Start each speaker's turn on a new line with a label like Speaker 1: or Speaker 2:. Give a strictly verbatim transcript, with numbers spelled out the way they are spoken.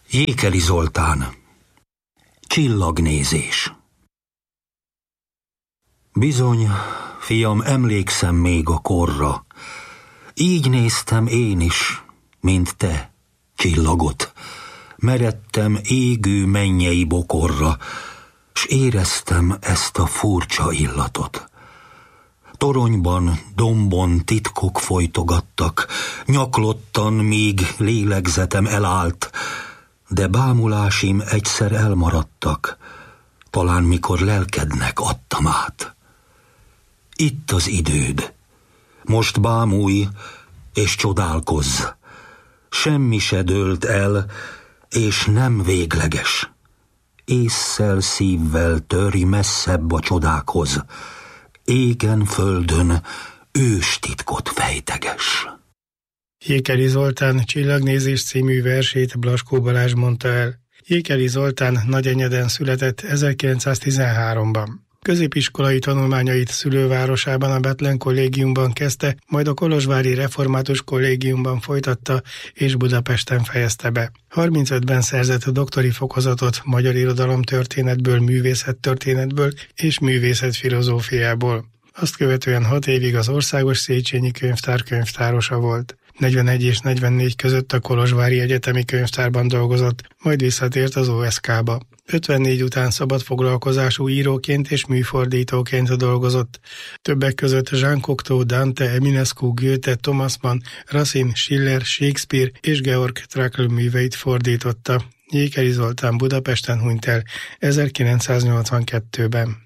Speaker 1: Jékeli Zoltán. Csillagnézés. Bizony, fiam, emlékszem még a korra. Így néztem én is, mint te, csillagot. Meredtem égő mennyei bokorra, s éreztem ezt a furcsa illatot. Toronyban, dombon titkok folytogattak, nyaklottan, míg lélegzetem elállt, de bámulásim egyszer elmaradtak, talán mikor lelkednek adtam át. Itt az időd, most bámulj és csodálkozz, semmi se dőlt el, és nem végleges. Ésszel, szívvel törj messzebb a csodákhoz, égen, földön ős titkot fejteges.
Speaker 2: Jékeli Zoltán Csillagnézés című versét Blaskó Balázs mondta el. Jékeli Zoltán Nagyenyeden született ezerkilencszáztizenháromban. Középiskolai tanulmányait szülővárosában, a Bethlen kollégiumban kezdte, majd a kolozsvári református kollégiumban folytatta és Budapesten fejezte be. harmincötben szerzett doktori fokozatot magyar irodalomtörténetből, művészettörténetből és művészetfilozófiából. Azt követően hat évig az Országos Széchenyi Könyvtár könyvtárosa volt. negyvenegy és negyvennégy között a Kolozsvári Egyetemi Könyvtárban dolgozott, majd visszatért az o es ká-ba. ötvennégy után szabadfoglalkozású íróként és műfordítóként dolgozott. Többek között Jean Cocteau, Dante, Eminescu, Goethe, Thomas Mann, Racine, Schiller, Shakespeare és Georg Trakl műveit fordította. Jékeli Zoltán Budapesten hunyt el ezerkilencszáznyolcvankettőben.